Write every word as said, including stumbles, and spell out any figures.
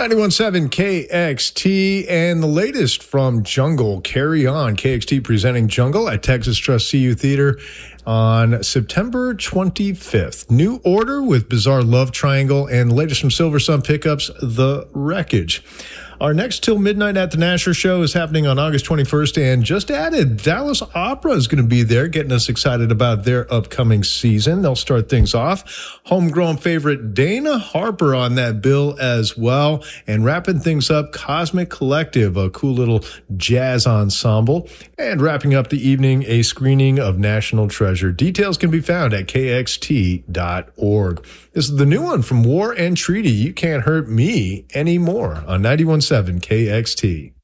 ninety-one point seven K X T and the latest from Jungle. Carry On. K X T presenting Jungle at Texas Trust C U Theater on September twenty-fifth. New Order with Bizarre Love Triangle and latest from Silver Sun Pickups, The Wreckage. Our next Till Midnight at the Nasher show is happening on August twenty-first, and just added, Dallas Opera is going to be there, getting us excited about their upcoming season. They'll start things off. Homegrown favorite Dana Harper on that bill as well, and wrapping things up, Cosmic Collective, a cool little jazz ensemble, and wrapping up the evening, a screening of National Treasure. Details can be found at K X T dot org. This is the new one from War and Treaty, You Can't Hurt Me Anymore on ninety-one point seven K X T.